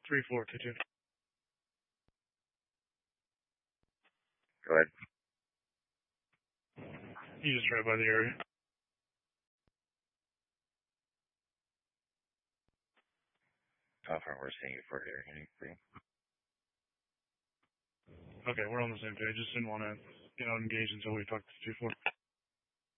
3422. Go ahead. You just right by the area. How far we're seeing you for here? Okay, we're on the same page. Just didn't want to, engage until we talked to 2-4.